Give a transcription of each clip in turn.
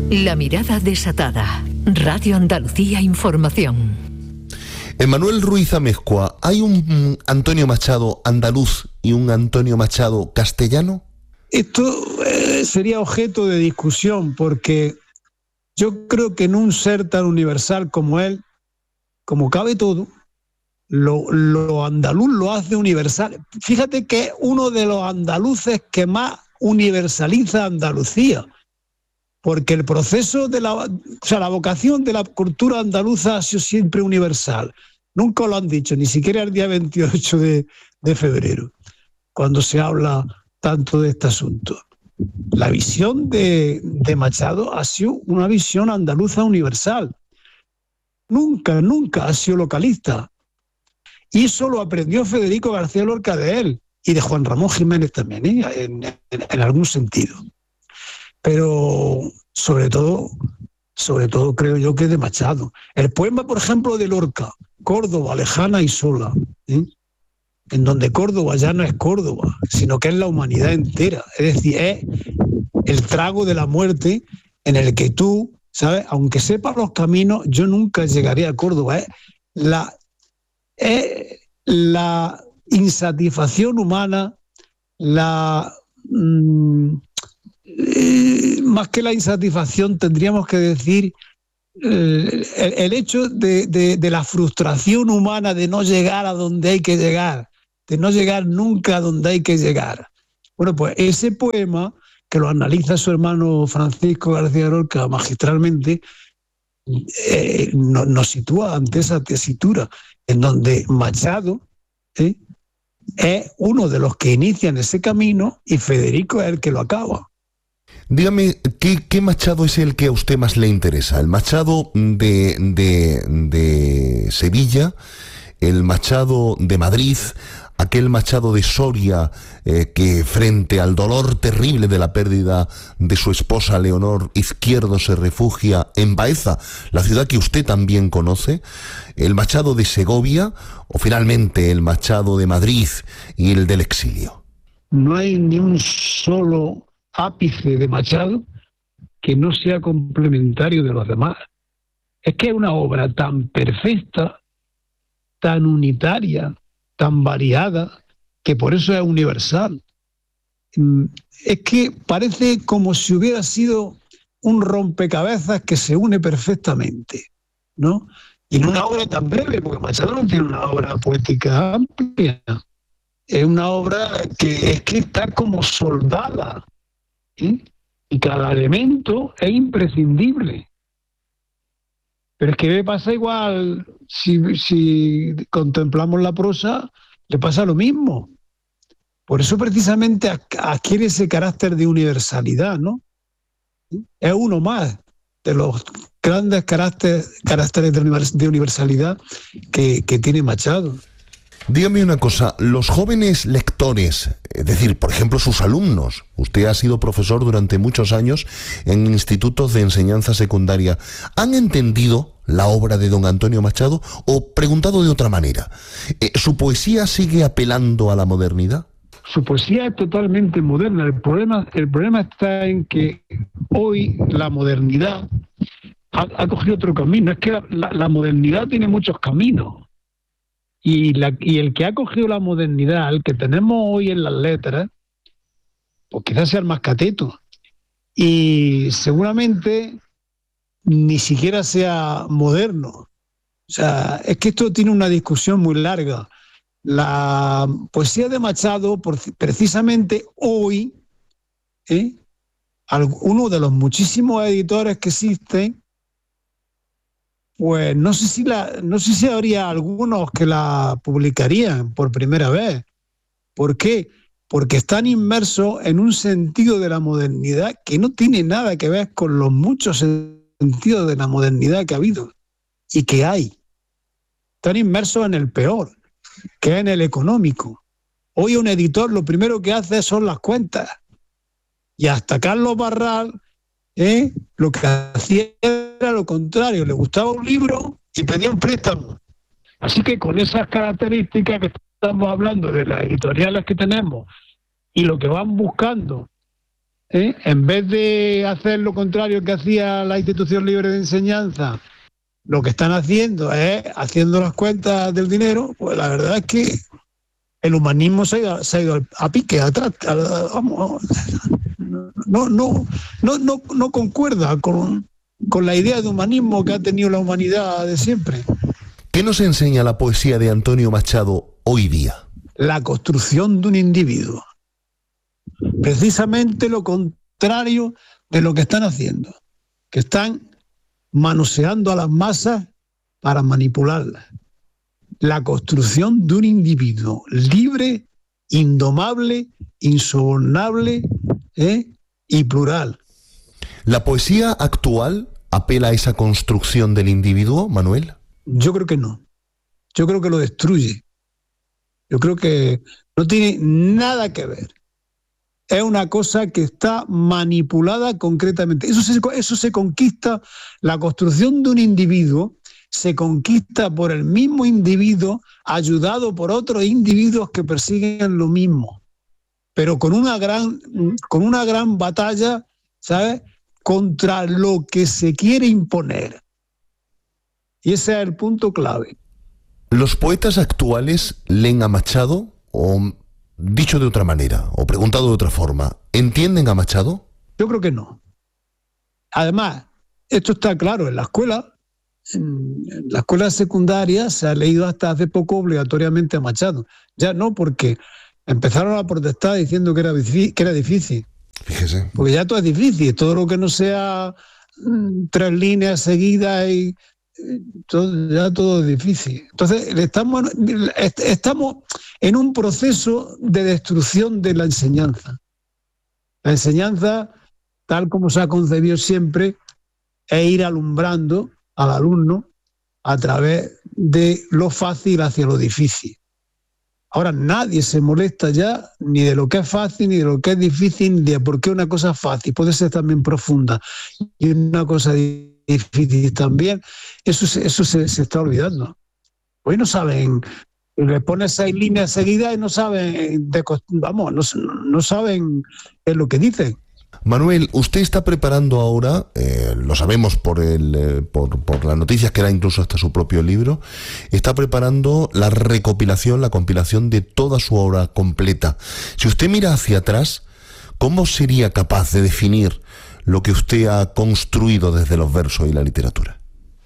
La mirada desatada. Radio Andalucía Información. Manuel Ruiz Amezcua, ¿hay un Antonio Machado andaluz y un Antonio Machado castellano? Esto sería objeto de discusión, porque yo creo que en un ser tan universal como él, como cabe todo, lo andaluz lo hace universal. Fíjate que es uno de los andaluces que más universaliza Andalucía, porque el proceso de la vocación de la cultura andaluza ha sido siempre universal. Nunca lo han dicho, ni siquiera el día 28 de febrero, cuando se habla tanto de este asunto. La visión de Machado ha sido una visión andaluza universal. Nunca ha sido localista. Y eso lo aprendió Federico García Lorca de él, y de Juan Ramón Jiménez también, en algún sentido. Pero sobre todo creo yo que de Machado. El poema, por ejemplo, de Lorca, Córdoba, lejana y sola, en donde Córdoba ya no es Córdoba, sino que es la humanidad entera. Es decir, es el trago de la muerte en el que tú, ¿sabes? Aunque sepas los caminos, yo nunca llegaré a Córdoba. Es la insatisfacción humana, más que la insatisfacción, tendríamos que decir el hecho de la frustración humana de no llegar a donde hay que llegar, de no llegar nunca a donde hay que llegar. Bueno, pues ese poema, que lo analiza su hermano Francisco García Lorca magistralmente, nos sitúa ante esa tesitura, en donde Machado es uno de los que inician ese camino y Federico es el que lo acaba. Dígame, ¿qué Machado es el que a usted más le interesa? ¿El Machado de Sevilla? ¿El Machado de Madrid? ¿Aquel Machado de Soria que frente al dolor terrible de la pérdida de su esposa Leonor Izquierdo se refugia en Baeza, la ciudad que usted también conoce? ¿El Machado de Segovia o finalmente el Machado de Madrid y el del exilio? No hay ni un solo ápice de Machado que no sea complementario de los demás. Es que es una obra tan perfecta, tan unitaria, tan variada, que por eso es universal. Es que parece como si hubiera sido un rompecabezas que se une perfectamente, ¿no? Y en una obra tan breve, porque Machado no tiene una obra poética amplia, es una obra que está como soldada, y cada elemento es imprescindible. Pero es que me pasa igual, si contemplamos la prosa, le pasa lo mismo. Por eso precisamente adquiere ese carácter de universalidad, ¿no? Es uno más de los grandes caracteres de universalidad que tiene Machado. Dígame una cosa, los jóvenes lectores, es decir, por ejemplo, sus alumnos, usted ha sido profesor durante muchos años en institutos de enseñanza secundaria, ¿han entendido la obra de don Antonio Machado? O, preguntado de otra manera, ¿su poesía sigue apelando a la modernidad? Su poesía es totalmente moderna. El problema está en que hoy la modernidad ha cogido otro camino. Es que la modernidad tiene muchos caminos. Y el que ha cogido la modernidad, el que tenemos hoy en las letras, pues quizás sea el más cateto. Y seguramente ni siquiera sea moderno. O sea, es que esto tiene una discusión muy larga. La poesía de Machado, precisamente hoy, uno de los muchísimos editores que existen, pues no sé si habría algunos que la publicarían por primera vez. ¿Por qué? Porque están inmersos en un sentido de la modernidad que no tiene nada que ver con los muchos sentidos de la modernidad que ha habido y que hay. Están inmersos en el peor, que es en el económico. Hoy un editor lo primero que hace son las cuentas. Y hasta Carlos Barral, lo que hacía era lo contrario, le gustaba un libro y pedía un préstamo. Así que con esas características que estamos hablando de las editoriales que tenemos y lo que van buscando En vez de hacer lo contrario que hacía la institución libre de enseñanza, lo que están haciendo es haciendo las cuentas del dinero, pues la verdad es que el humanismo se ha ido a pique, atrás. Vamos, no concuerda con la idea de humanismo que ha tenido la humanidad de siempre. ¿Qué nos enseña la poesía de Antonio Machado hoy día? La construcción de un individuo. Precisamente lo contrario de lo que están haciendo, que están manoseando a las masas para manipularlas. La construcción de un individuo libre, indomable, insobornable y plural. ¿La poesía actual apela a esa construcción del individuo, Manuel? Yo creo que no. Yo creo que lo destruye. Yo creo que no tiene nada que ver. Es una cosa que está manipulada concretamente. Eso se conquista, la construcción de un individuo se conquista por el mismo individuo, ayudado por otros individuos que persiguen lo mismo, pero con una gran batalla, ¿sabes?, contra lo que se quiere imponer. Y ese es el punto clave. ¿Los poetas actuales leen a Machado o, dicho de otra manera, o preguntado de otra forma, entienden a Machado? Yo creo que no. Además, esto está claro en la escuela. En la escuela secundaria se ha leído hasta hace poco obligatoriamente a Machado. Ya no, porque empezaron a protestar diciendo que era difícil. Fíjese. Porque ya todo es difícil. Todo lo que no sea 3 líneas seguidas y ya todo es difícil. Entonces estamos en un proceso de destrucción de la enseñanza. La enseñanza, tal como se ha concebido siempre, es ir alumbrando al alumno a través de lo fácil hacia lo difícil. Ahora nadie se molesta ya ni de lo que es fácil, ni de lo que es difícil, ni de por qué una cosa es fácil puede ser también profunda y una cosa difícil también. Eso se está olvidando. Hoy no saben, le pones 6 líneas seguidas y no saben, no saben lo que dicen. Manuel, usted está preparando ahora, lo sabemos por las noticias que da incluso hasta su propio libro, está preparando la compilación de toda su obra completa. Si usted mira hacia atrás, ¿cómo sería capaz de definir lo que usted ha construido desde los versos y la literatura?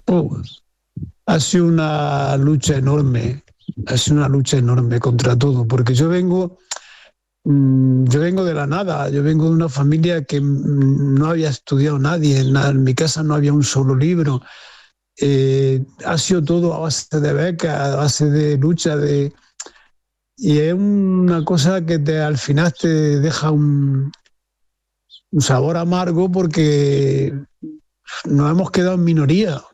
Ha sido una lucha enorme contra todo, porque yo vengo de la nada, yo vengo de una familia que no había estudiado nadie, en mi casa no había un solo libro, ha sido todo a base de becas, a base de lucha, y es una cosa que al final te deja un sabor amargo porque nos hemos quedado en minoría.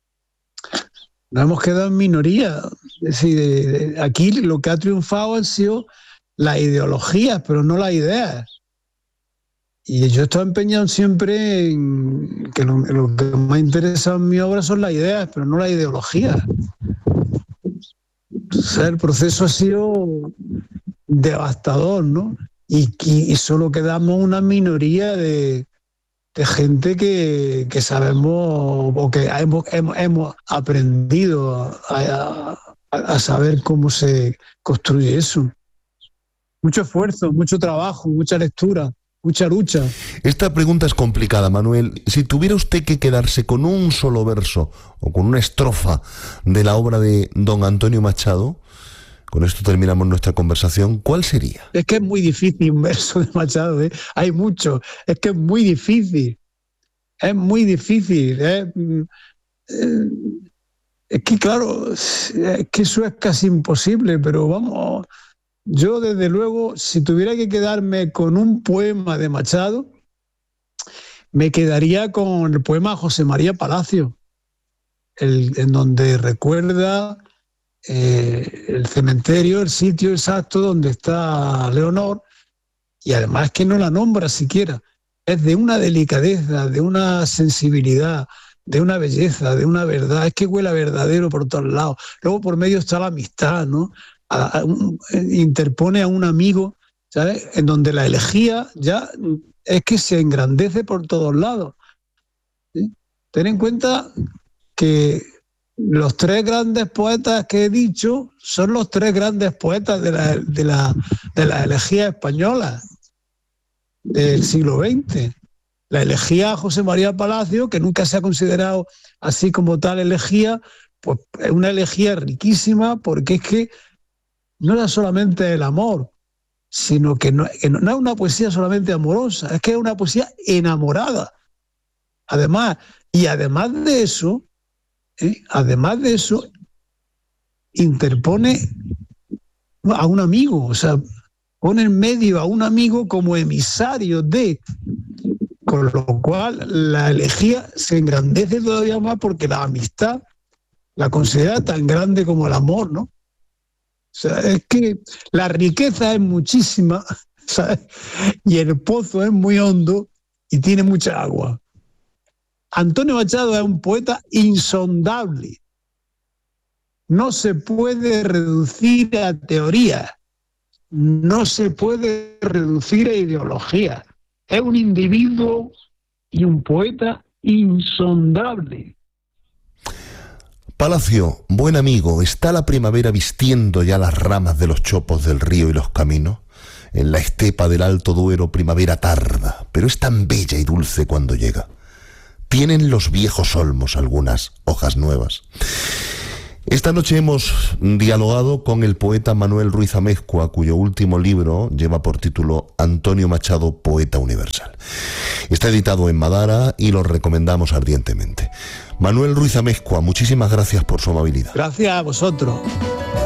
Es decir, aquí lo que ha triunfado han sido las ideologías, pero no las ideas. Y yo estoy empeñado siempre en que lo que más interesa en mi obra son las ideas, pero no las ideologías. Entonces el proceso ha sido devastador, ¿no? Y solo quedamos una minoría de gente que sabemos o que hemos aprendido a saber cómo se construye eso. Mucho esfuerzo, mucho trabajo, mucha lectura, mucha lucha. Esta pregunta es complicada, Manuel. Si tuviera usted que quedarse con un solo verso o con una estrofa de la obra de don Antonio Machado, con esto terminamos nuestra conversación, ¿cuál sería? Es que es muy difícil un verso de Machado, ¿eh? Hay mucho. Es que es muy difícil. Es muy difícil. Es que claro, es que eso es casi imposible, pero vamos, yo desde luego, si tuviera que quedarme con un poema de Machado, me quedaría con el poema José María Palacio, en donde recuerda el cementerio, el sitio exacto donde está Leonor, y además que no la nombra siquiera. Es de una delicadeza, de una sensibilidad, de una belleza, de una verdad. Es que huele a verdadero por todos lados. Luego por medio está la amistad, ¿no? Interpone a un amigo ¿sabes? En donde la elegía ya es que se engrandece por todos lados. ¿Sí? Ten en cuenta que los 3 grandes poetas que he dicho son los 3 grandes poetas de la elegía española del siglo XX. La elegía José María Palacio, que nunca se ha considerado así como tal elegía, pues es una elegía riquísima, porque es que no era solamente el amor, sino que no es una poesía solamente amorosa, es que es una poesía enamorada. Además de eso, interpone a un amigo, o sea, pone en medio a un amigo como emisario de, con lo cual la elegía se engrandece todavía más porque la amistad la considera tan grande como el amor, ¿no? O sea, es que la riqueza es muchísima, ¿sabes? Y el pozo es muy hondo y tiene mucha agua. Antonio Machado es un poeta insondable. No se puede reducir a teoría, no se puede reducir a ideología. Es un individuo y un poeta insondable. Palacio, buen amigo, ¿está la primavera vistiendo ya las ramas de los chopos del río y los caminos? En la estepa del Alto Duero primavera tarda, pero es tan bella y dulce cuando llega. Tienen los viejos olmos algunas hojas nuevas. Esta noche hemos dialogado con el poeta Manuel Ruiz Amezcua, cuyo último libro lleva por título Antonio Machado, poeta universal. Está editado en Madara y lo recomendamos ardientemente. Manuel Ruiz Amezcua, muchísimas gracias por su amabilidad. Gracias a vosotros.